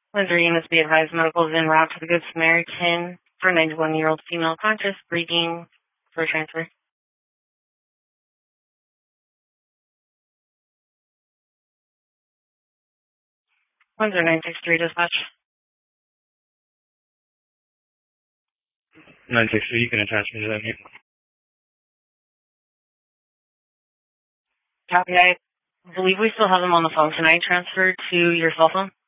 Windsor units be advised medical is en route to the Good Samaritan for a 91-year-old female conscious, breathing for transfer. Windsor 963 dispatch. 963, you can attach me to that name. Copy. I believe we still have them on the phone. Can I transfer to your cell phone?